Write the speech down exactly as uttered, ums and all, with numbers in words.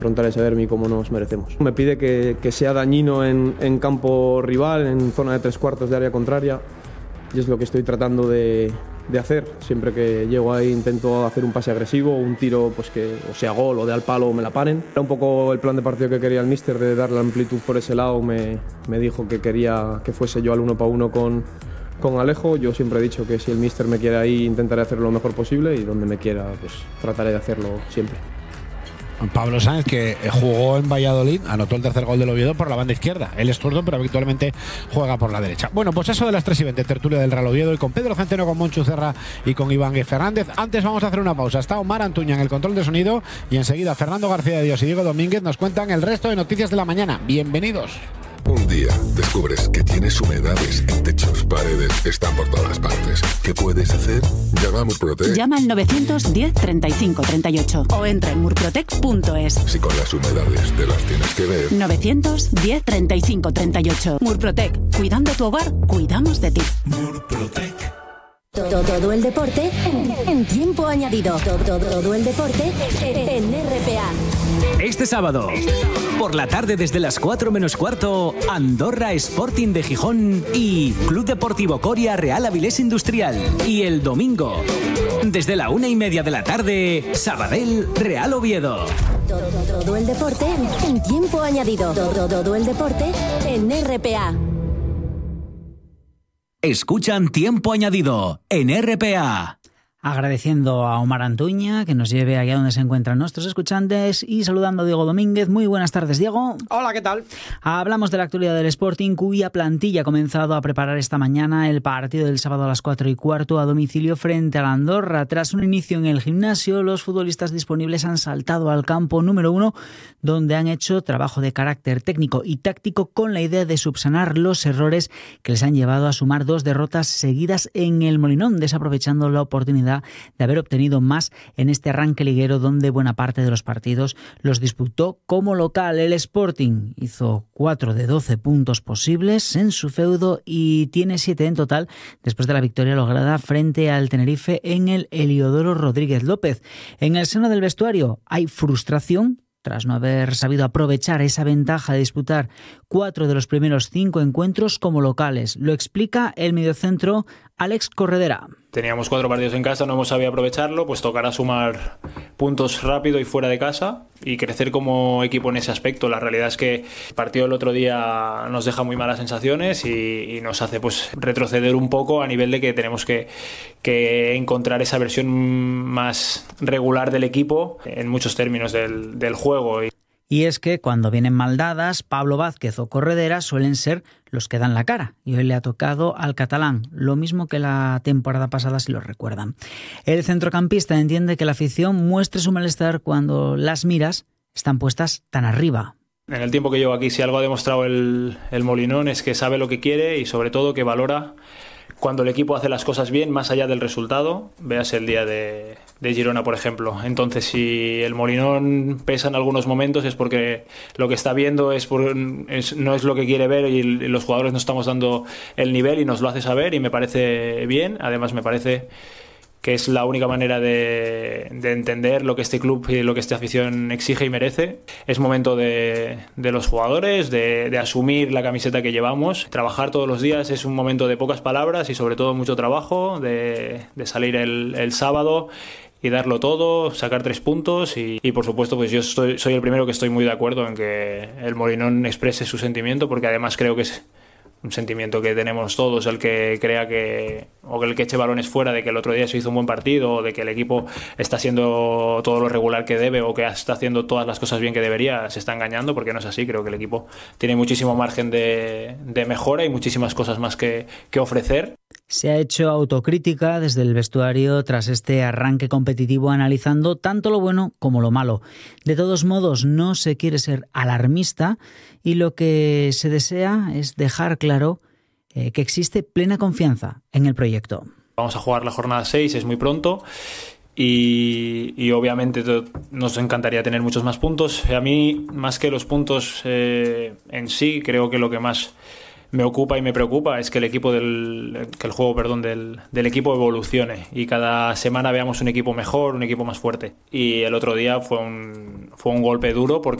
afrontar ese derbi como nos merecemos. Me pide que, que sea dañino en, en campo rival, en zona de tres cuartos de área contraria, y es lo que estoy tratando de, de hacer. Siempre que llego ahí intento hacer un pase agresivo, un tiro pues que o sea gol o de al palo o me la paren. Era un poco el plan de partido que quería el míster, de darle amplitud por ese lado. Me, me dijo que quería que fuese yo al uno para uno con, con Alejo. Yo siempre he dicho que si el míster me quiere ahí intentaré hacerlo lo mejor posible, y donde me quiera pues trataré de hacerlo siempre. Pablo Sáenz, que jugó en Valladolid, anotó el tercer gol del Oviedo por la banda izquierda. Él es zurdo, pero habitualmente juega por la derecha. Bueno, pues eso de las tres y veinte, tertulia del Real Oviedo, y con Pedro Centeno, con Monchu Cerra y con Iván G. Fernández. Antes vamos a hacer una pausa. Está Omar Antuña en el control de sonido, y enseguida Fernando García de Dios y Diego Domínguez nos cuentan el resto de noticias de la mañana. Bienvenidos. Un día descubres que tienes humedades en techos, paredes, están por todas partes. ¿Qué puedes hacer? Llama a Murprotec. Llama al novecientos diez treinta y cinco treinta y ocho o entra en murprotec punto es. Si con las humedades te las tienes que ver. novecientos diez treinta y cinco treinta y ocho. Murprotec. Cuidando tu hogar, cuidamos de ti. Murprotec. Todo, todo el deporte en, en tiempo añadido. Todo, todo, todo el deporte en R P A. Este sábado, por la tarde desde las cuatro menos cuarto, Andorra Sporting de Gijón y Club Deportivo Coria Real Avilés Industrial. Y el domingo, desde la una y media de la tarde, Sabadell Real Oviedo. Todo, todo el deporte en tiempo añadido. Todo, todo el deporte en R P A. Escuchan Tiempo Añadido en R P A. Agradeciendo a Omar Antuña que nos lleve allá donde se encuentran nuestros escuchantes, y saludando a Diego Domínguez. Muy buenas tardes, Diego. Hola, ¿qué tal? Hablamos de la actualidad del Sporting, cuya plantilla ha comenzado a preparar esta mañana el partido del sábado a las cuatro y cuarto a domicilio frente a la Andorra. Tras un inicio en el gimnasio, los futbolistas disponibles han saltado al campo número uno, donde han hecho trabajo de carácter técnico y táctico con la idea de subsanar los errores que les han llevado a sumar dos derrotas seguidas en el Molinón, desaprovechando la oportunidad de haber obtenido más en este arranque liguero, donde buena parte de los partidos los disputó como local. El Sporting hizo cuatro de doce puntos posibles en su feudo y tiene siete en total después de la victoria lograda frente al Tenerife en el Heliodoro Rodríguez López. En el seno del vestuario hay frustración tras no haber sabido aprovechar esa ventaja de disputar cuatro de los primeros cinco encuentros como locales. Lo explica el mediocentro Alex Corredera. Teníamos cuatro partidos en casa, no hemos sabido aprovecharlo, pues tocará sumar puntos rápido y fuera de casa y crecer como equipo en ese aspecto. La realidad es que el partido del otro día nos deja muy malas sensaciones y, y nos hace pues retroceder un poco a nivel de que tenemos que, que encontrar esa versión más regular del equipo en muchos términos del, del juego. Y es que cuando vienen mal dadas, Pablo Vázquez o Corredera suelen ser los que dan la cara. Y hoy le ha tocado al catalán, lo mismo que la temporada pasada, si lo recuerdan. El centrocampista entiende que la afición muestre su malestar cuando las miras están puestas tan arriba. En el tiempo que llevo aquí, si algo ha demostrado el, el Molinón es que sabe lo que quiere y sobre todo que valora cuando el equipo hace las cosas bien, más allá del resultado. Veas el día de, de Girona, por ejemplo. Entonces, si el Molinón pesa en algunos momentos es porque lo que está viendo es, por, es no es lo que quiere ver, y los jugadores no estamos dando el nivel y nos lo hace saber, y me parece bien. Además, me parece que es la única manera de, de entender lo que este club y lo que esta afición exige y merece. Es momento de, de los jugadores, de, de asumir la camiseta que llevamos. Trabajar todos los días es un momento de pocas palabras y sobre todo mucho trabajo, de, de salir el, el sábado y darlo todo, sacar tres puntos y, y por supuesto pues yo estoy, soy el primero que estoy muy de acuerdo en que el Molinón exprese su sentimiento, porque además creo que es un sentimiento que tenemos todos, el que crea que, o que el que eche balones fuera de que el otro día se hizo un buen partido, o de que el equipo está haciendo todo lo regular que debe, o que está haciendo todas las cosas bien que debería, se está engañando, porque no es así. Creo que el equipo tiene muchísimo margen de, de mejora y muchísimas cosas más que, que ofrecer. Se ha hecho autocrítica desde el vestuario tras este arranque competitivo, analizando tanto lo bueno como lo malo. De todos modos, no se quiere ser alarmista y lo que se desea es dejar claro eh, que existe plena confianza en el proyecto. Vamos a jugar la jornada seis, es muy pronto. Y, y obviamente nos encantaría tener muchos más puntos. A mí, más que los puntos eh, en sí, creo que lo que más me ocupa y me preocupa es que el equipo del que el juego perdón del, del equipo evolucione y cada semana veamos un equipo mejor, un equipo más fuerte. Y el otro día fue un fue un golpe duro porque